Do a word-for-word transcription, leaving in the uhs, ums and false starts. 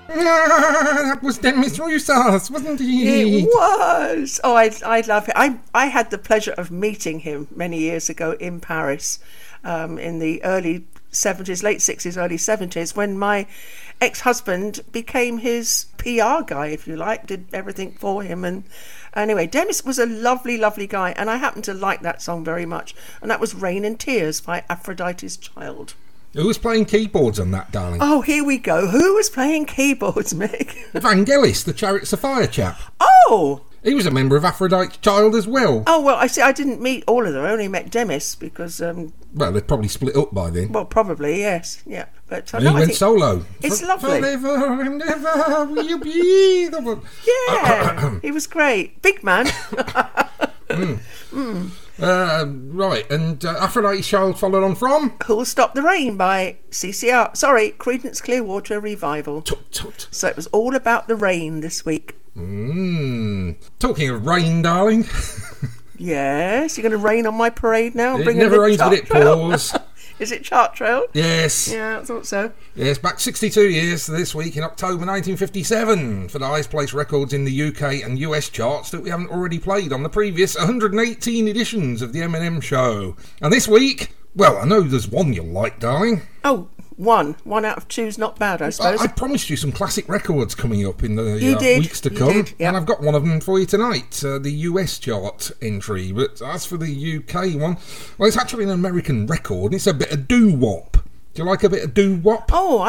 Ah, that was Demis Roussos, wasn't he? It was. Oh, I I love it. I I had the pleasure of meeting him many years ago in Paris, um, in the early seventies, late sixties, early seventies, when my ex-husband became his P R guy, if you like, did everything for him. And anyway, Demis was a lovely, lovely guy, and I happened to like that song very much. And that was Rain and Tears by Aphrodite's Child. Who was playing keyboards on that, darling? Oh, here we go. Who was playing keyboards, Mick? Vangelis, the Chariots of Fire chap. Oh! He was a member of Aphrodite's Child as well. Oh, well, I see. I didn't meet all of them. I only met Demis because... Um, well, they'd probably split up by then. Well, probably, yes. Yeah. But uh, and no, he I went think solo. It's For, lovely. Forever and ever will you be the one. Yeah, he was great. Big man. mm. Mm. Uh, right, and uh, Aphrodite's Child followed on from Who'll Stop the Rain by C C R. Sorry, Creedence Clearwater Revival. Tut, tut. So it was all about the rain this week. Mm. Talking of rain, darling. Yes, you're going to rain on my parade now? It Bring never rains with it pours. Is it Chartrell? Yes. Yeah, I thought so. Yes, back sixty-two years this week in October nineteen fifty-seven for the highest placed records in the U K and U S charts that we haven't already played on the previous one hundred eighteen editions of the M and M show. And this week, well, I know there's one you'll like, darling. Oh, one. One out of two's not bad, I suppose. I, I promised you some classic records coming up in the you uh, did. weeks to you come. Did, yep. And I've got one of them for you tonight, uh, the U S chart entry. But as for the U K one, well, it's actually an American record, and it's a bit of doo-wop. Do you like a bit of doo-wop? Oh,